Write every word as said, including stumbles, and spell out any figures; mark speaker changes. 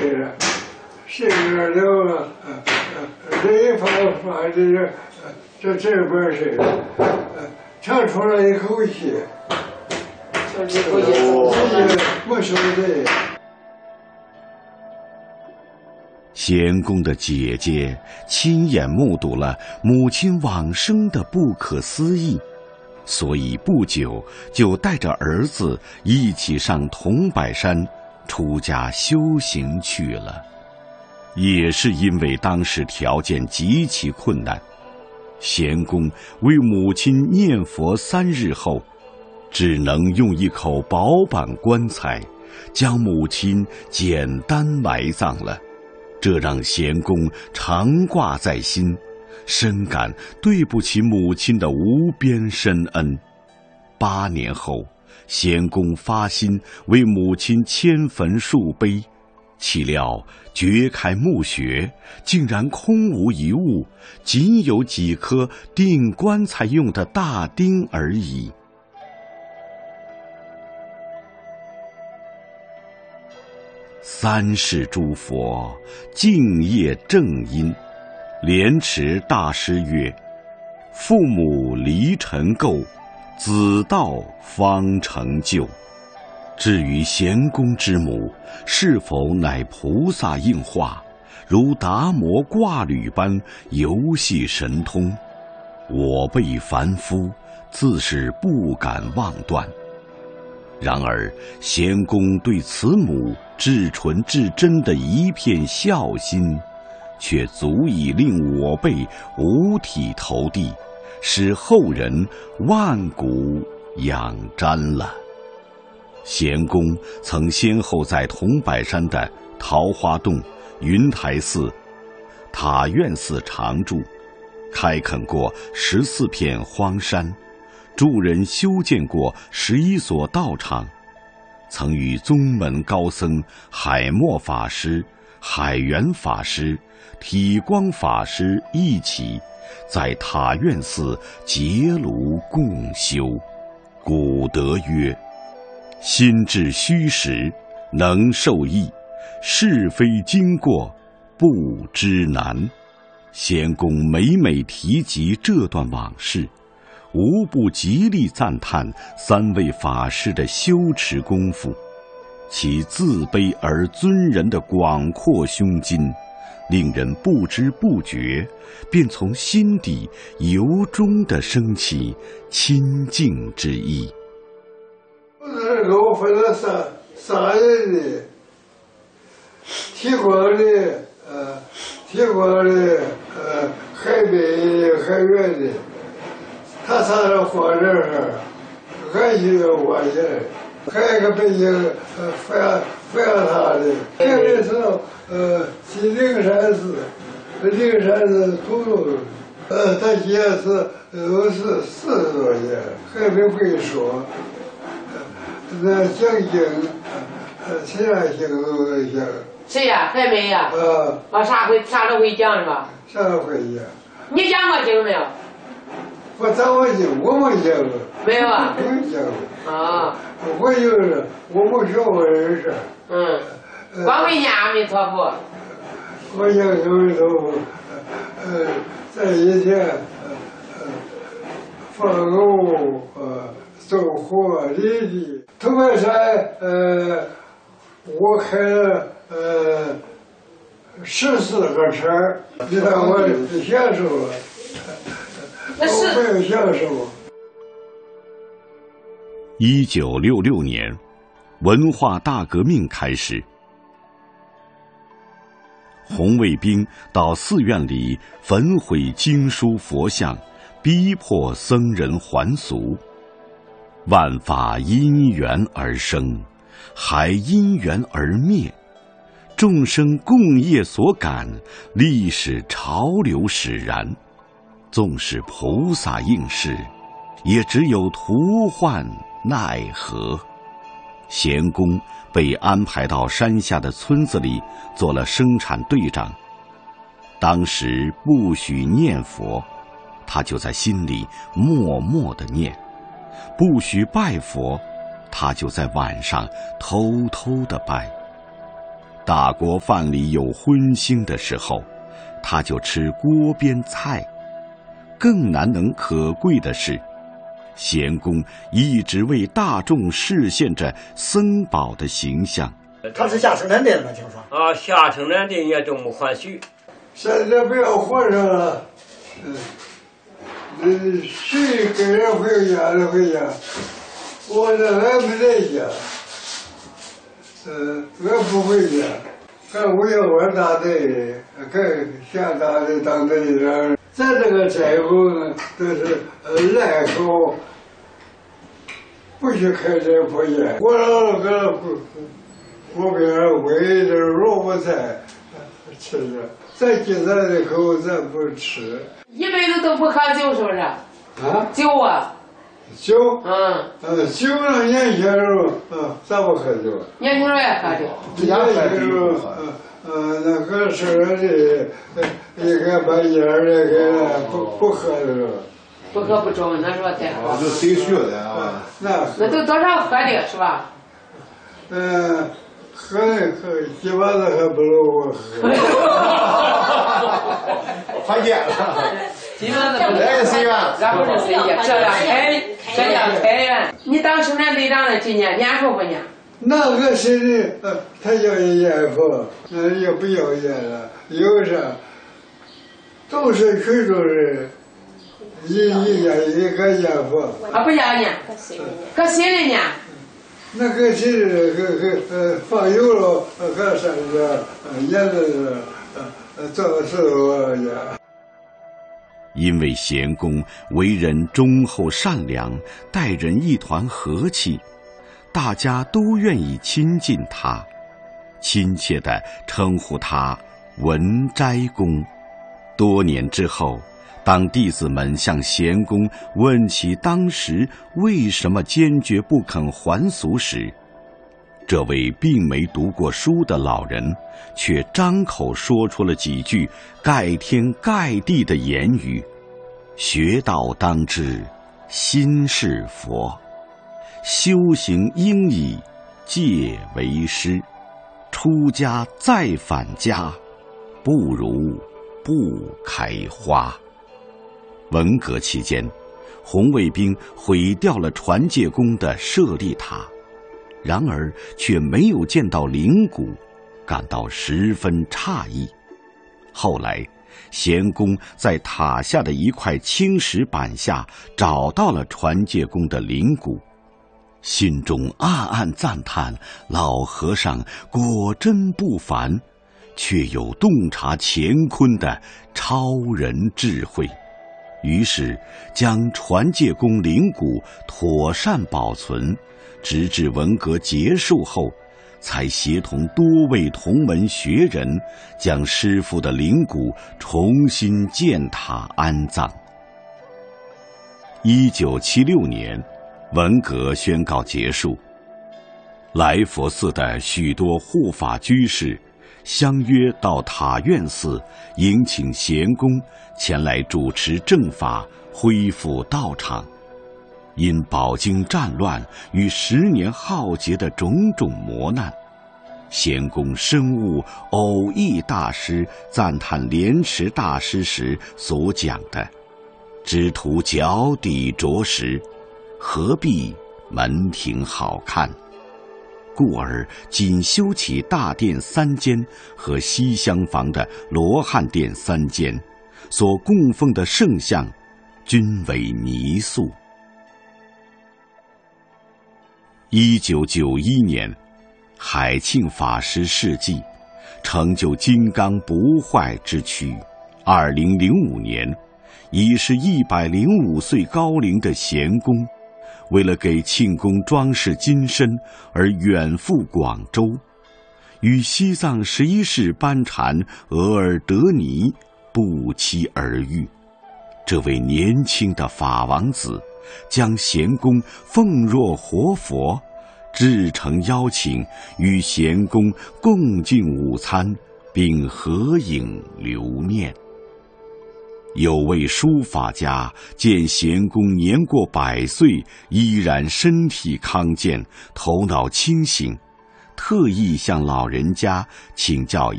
Speaker 1: 了，信了了，呃，这一发发的这这边是，呃，长出了一口气，
Speaker 2: 长出一口气，
Speaker 1: 没说的。
Speaker 3: 贤公的姐姐亲眼目睹了母亲往生的不可思议，所以不久就带着儿子一起上桐柏山出家修行去了。也是因为当时条件极其困难，贤公为母亲念佛三日后，只能用一口薄板棺材将母亲简单埋葬了。这让贤公常挂在心，深感对不起母亲的无边深恩。八年后，贤公发心为母亲迁坟树碑，岂料掘开墓穴，竟然空无一物，仅有几颗钉棺材用的大钉而已。三世诸佛敬业正因，莲池大师曰：父母离尘垢，子道方成就。至于贤公之母是否乃菩萨应化，如达摩挂履般游戏神通，我辈凡夫自是不敢妄断。然而贤公对慈母至纯至真的一片孝心，却足以令我辈五体投地，使后人万古仰瞻了。贤公曾先后在桐柏山的桃花洞、云台寺、塔院寺常住，开垦过十四片荒山，助人修建过十一所道场，曾与宗门高僧海默法师、海源法师、体光法师一起在塔院寺结庐共修。古德曰：心至虚实，能受益；是非经过，不知难。贤公每每提及这段往事，无不极力赞叹三位法师的修持功夫，其自卑而尊人的广阔胸襟，令人不知不觉便从心底由衷地升起亲近之意。
Speaker 1: 我是给我分了三三人的，提光的，呃，提光的，呃，海北的，海远的。他上了火车上，俺就我去，还有一个北京呃阜阳阜阳他的，这个是呃去灵山寺，灵山寺土路，呃他现在是都是四十多年，还没会说，那讲经，呃其他经都能讲。
Speaker 2: 谁呀？还没呀？
Speaker 1: 啊。
Speaker 2: 啊啥会啥都会讲是吧？
Speaker 1: 啥都会讲。
Speaker 2: 你讲过经没有？
Speaker 1: 我讲过经，我没讲过。
Speaker 2: 没有啊？
Speaker 1: 没讲过。
Speaker 2: 啊。
Speaker 1: 我就是我没学过人事。
Speaker 2: 嗯。光会念阿弥陀佛。
Speaker 1: 我念阿弥陀佛，呃，在以前，呃，放牛，呃，种活犁地。桐柏山，呃，我开了呃十四个车，你看我享受了。
Speaker 2: 那是
Speaker 1: 我没有享受。
Speaker 3: 一九六六年，文化大革命开始，红卫兵到寺院里焚毁经书佛像，逼迫僧人还俗。万法因缘而生，还因缘而灭，众生共业所感，历史潮流使然。纵使菩萨应是，也只有徒唤奈何。贤公被安排到山下的村子里做了生产队长。当时不许念佛，他就在心里默默地念；不许拜佛，他就在晚上偷偷地拜。 大锅饭里有荤腥的时候，他就吃锅边菜。更难能可贵的是，贤公一直为大众示现着僧宝的形象。
Speaker 4: 他是下生产队的吗？听说
Speaker 5: 啊，下生产队也都没还许。
Speaker 1: 现在不要混上了，嗯，嗯，谁跟人回家就回家，我这还没在家，嗯，我不回家，看我要我大队，看下大队当队长，咱这个斋后呢，都是呃来口，不许开斋破烟，我老个不。锅边煨点萝卜菜吃着，再进咱的口咱不吃。
Speaker 2: 一辈子都不喝酒，是不是？
Speaker 1: 啊？
Speaker 2: 酒啊？
Speaker 1: 酒？
Speaker 2: 嗯。
Speaker 1: 呃，酒呢，年轻时候，嗯，咱不喝酒。
Speaker 2: 年轻时候也喝酒。
Speaker 1: 年轻时候，嗯嗯，那个是的，一个半夜那个不不喝的时候。
Speaker 2: 不喝不中，那说太好。
Speaker 6: 就谁学的啊？
Speaker 1: 那
Speaker 2: 那都多少喝的是吧？
Speaker 1: 嗯。喝喝，一般子还不如我喝。
Speaker 6: 还见了，
Speaker 2: 基本上都不
Speaker 6: 来随缘，
Speaker 2: 咱不是随缘，这样开，这样开源。你当生产队长的今年年数不年？
Speaker 1: 那个谁的，呃，他要烟佛，那也不要烟了，有啥？都是群众人，一一年一个烟佛。
Speaker 2: 啊，不要烟，搁谁的呢？
Speaker 1: 那个是个个呃放油了，个啥子呃烟子呃做事我呀。
Speaker 3: 因为贤公为人忠厚善良，待人一团和气，大家都愿意亲近他，亲切地称呼他文斋公。多年之后，当弟子们向贤公问起当时为什么坚决不肯还俗时，这位并没读过书的老人却张口说出了几句盖天盖地的言语：学道当知心是佛，修行应以戒为师，出家再返家，不如不开花。文革期间，红卫兵毁掉了传戒宫的舍利塔，然而却没有见到灵骨，感到十分诧异。后来，贤公在塔下的一块青石板下找到了传戒宫的灵骨，心中暗暗赞叹老和尚果真不凡，却有洞察乾坤的超人智慧。于是将传戒宫灵骨妥善保存，直至文革结束后，才协同多位同门学人将师父的灵骨重新建塔安葬。一九七六年，文革宣告结束，来佛寺的许多护法居士相约到塔院寺迎请贤公前来主持正法，恢复道场。因饱经战乱与十年浩劫的种种磨难，贤公深悟偶益大师赞叹莲池大师时所讲的只图脚底着实，何必门庭好看，故而仅修起大殿三间和西厢房的罗汉殿三间，所供奉的圣像均为泥塑。一九九一年，海庆法师事迹，成就金刚不坏之躯。二零零五年，已是一百零五岁高龄的贤公，为了给庆功装饰金身而远赴广州，与西藏十一世班禅额尔德尼不期而遇。这位年轻的法王子将贤公奉若活佛，至诚邀请与贤公共进午餐，并合影留念。有位书法家见贤公年过百岁，依然身体康健，头脑清醒， 特意向老人家请教